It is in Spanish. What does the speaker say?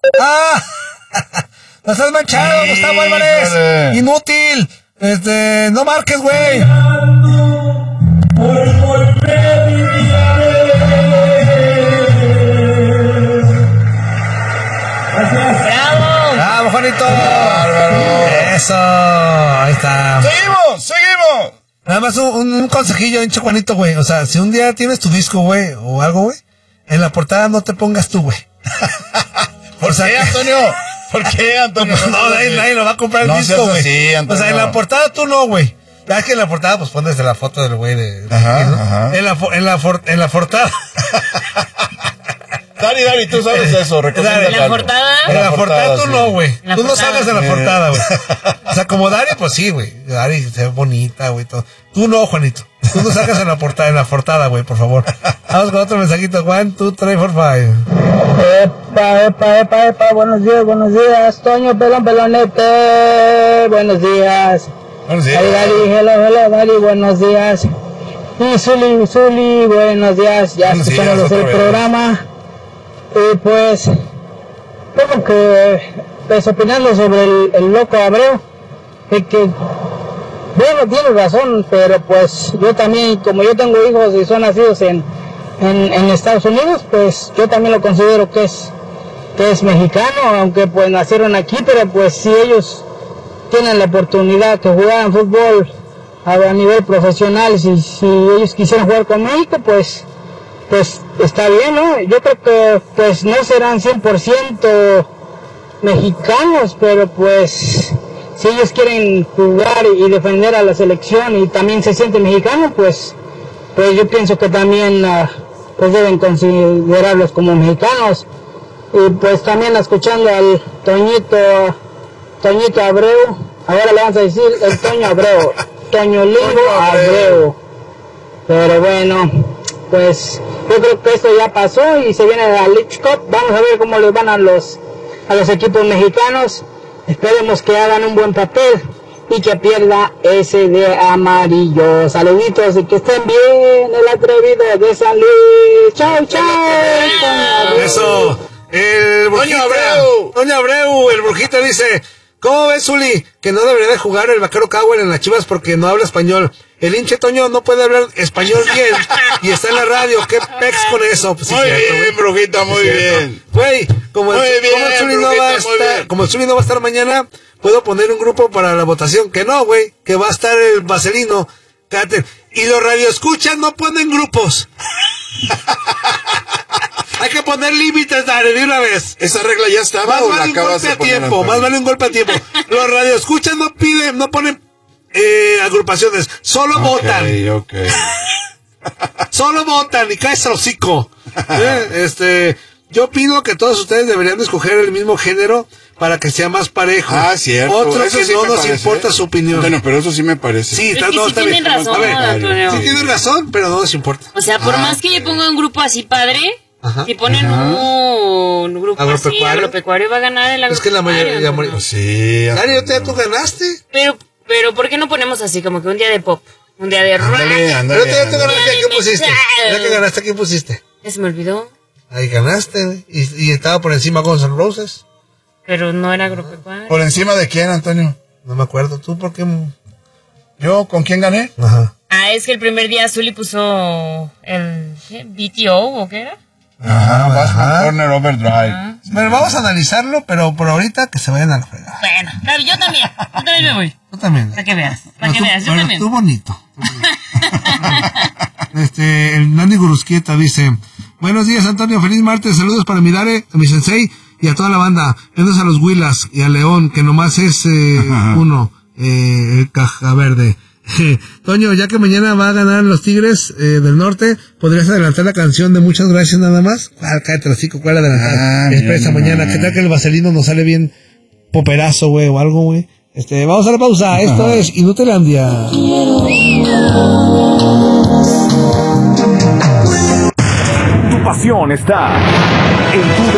¡Ah! ¡No estás manchado, Gustavo Álvarez! ¡Inútil! No marques, güey. ¡Bravo! ¡Bravo, Juanito! ¡Bárbaro! ¡Eso! Ahí está. ¡Seguimos! Nada más un consejillo, hinche Juanito, güey. O sea, si un día tienes tu disco, güey, o algo, güey, en la portada no te pongas tú, güey. ¿Por qué, Antonio? ¿Por qué, Antonio? No, nadie lo va a comprar el no disco, güey. Sí, o sea, en la portada tú no, güey. Ya que en la portada, pues pones la foto del güey de... Ajá, ¿no? ajá. En la portada... Dari, tú sabes eso, recomienda. ¿En la portada? En la portada tú sí. no, güey. Tú no portada. salgas en la portada, güey. O sea, como Dari, pues sí, güey. Dari se ve bonita, güey, todo. Tú no, Juanito. Tú no salgas en la portada, güey, por favor. Vamos con otro mensajito. 1, 2, 3, 4, 5. Epa, buenos días, Toño, pelonete, buenos días. Buenos días. Ay, Dari, hello, Dari, buenos días. Y Zuli, buenos días, ya Buenos escuchamos días, el otra vez. programa. Y pues, como que, pues opinando sobre el loco Abreu, que bueno, tiene razón, pero pues yo también, como yo tengo hijos y son nacidos en Estados Unidos, pues yo también lo considero que es mexicano, aunque pues nacieron aquí, pero pues si ellos tienen la oportunidad de jugar en fútbol a nivel profesional, si ellos quisieran jugar con México, pues está bien, ¿no? Yo creo que pues no serán 100% mexicanos, pero pues si ellos quieren jugar y defender a la selección y también se sienten mexicanos, pues yo pienso que también pues deben considerarlos como mexicanos. Y pues también escuchando al Toñito Abreu, ahora le vamos a decir el Toño Abreu, Toño Lingo Abreu. Pero bueno, pues yo creo que esto ya pasó y se viene la League Cup. Vamos a ver cómo les van a los equipos mexicanos. Esperemos que hagan un buen papel y que pierda ese de amarillo. Saluditos y que estén bien, el atrevido de San Luis. Chao. Eso. El Brujita. Toño Abreu, el Brujita dice... ¿Cómo ves, Zuli? Que no debería de jugar el vaquero Cowell en las Chivas porque no habla español. El hinche Toño no puede hablar español bien y está en la radio. ¿Qué pex con eso? Pues, Muy bien, Brujita, muy bien. Güey, como el Zuli no va a estar mañana, puedo poner un grupo para la votación. Que no, güey, que va a estar el Vaselino. Cállate. Y los radioescuchas no ponen grupos. Hay que poner límites, Dale, de una vez. ¿Esa regla ya estaba Más o la vale un acabas golpe de a poner? tiempo, más vale un golpe a tiempo. Los radioescuchas no ponen agrupaciones, solo votan. Ok. Solo votan y caes al hocico. Yo pido que todos ustedes deberían escoger el mismo género para que sea más parejo. Ah, cierto. Otro Eso que sí no me nos parece, importa su opinión. Bueno, pero eso sí me parece. Sí, Es que sí está bien. tienen razón, A ver, Antonio. sí tienen razón, pero no nos importa. O sea, por más que yo ponga un grupo así padre, Ajá. si ponen un grupo así agropecuario, va a ganar el agropecuario. Es que la mayoría... Pues sí. Dario, tú ganaste. Pero ¿por qué no ponemos así? Como que un día de pop, un día de rock. Ándale. Pero tú ganaste, ¿a quién pusiste? Ya que ganaste, ¿a quién pusiste? Ya se me olvidó. Ahí ganaste, y estaba por encima Guns N' Roses. Pero no era agropecuario. ¿Por encima de quién, Antonio? No me acuerdo, ¿tú por qué? ¿Yo con quién gané? Ajá. Es que el primer día Zuli puso el BTO, ¿o qué era? Bassman Corner Overdrive. Bueno, vamos a analizarlo, pero por ahorita que se vayan a la fregada. Bueno, yo también me voy. Tú también. Para que veas, yo Pero también. tú bonito. El Nani Gurusquieta dice: buenos días, Antonio, feliz martes, saludos para mi Dare, a mi sensei y a toda la banda. Besos a los Huilas y a León, que nomás es uno, el caja verde. Toño, ya que mañana va a ganar los Tigres del Norte, ¿podrías adelantar la canción de Muchas Gracias nada más? Cállate, los chicos, ¿cuál adelantar? Espera mañana, ¿qué tal que el Vaselino nos sale bien poperazo, güey, o algo, güey? Vamos a la pausa, esto es Inutilandia. Tu pasión está en tu